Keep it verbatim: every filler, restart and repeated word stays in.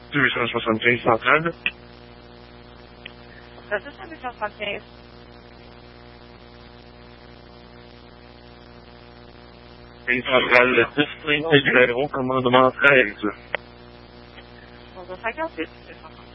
huit cent soixante-quinze centrale. Ça, c'est ça, huit cent soixante-quinze. Une centrale dix, intégré, commandement treize. Bonjour, cinquante-huit, c'est ça.